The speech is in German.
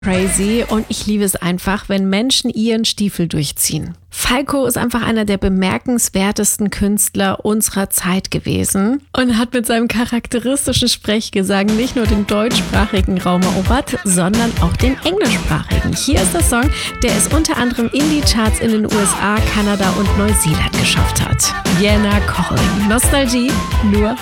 Crazy und ich liebe es einfach, wenn Menschen ihren Stiefel durchziehen. Falco ist einfach einer der bemerkenswertesten Künstler unserer Zeit gewesen und hat mit seinem charakteristischen Sprechgesang nicht nur den deutschsprachigen Raum erobert, sondern auch den englischsprachigen. Hier ist der Song, der es unter anderem in die Charts in den USA, Kanada und Neuseeland geschafft hat. Vienna Calling. Nostalgie nur